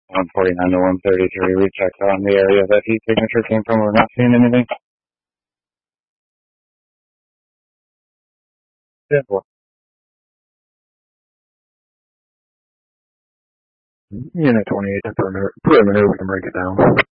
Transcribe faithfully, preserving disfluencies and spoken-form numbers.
one forty-nine to one thirty-three, we checked on the area that heat signature came from. We're not seeing anything. Yeah. Well, Unit twenty-eight to perimeter, perimeter, we can break it down.